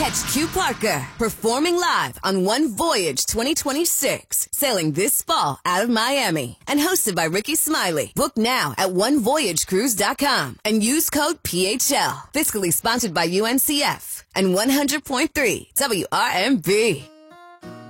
Catch Q Parker performing live on One Voyage 2026, sailing this fall out of Miami and hosted by Ricky Smiley. Book now at onevoyagecruise.com and use code PHL. Fiscally sponsored by UNCF and 100.3 WRMB.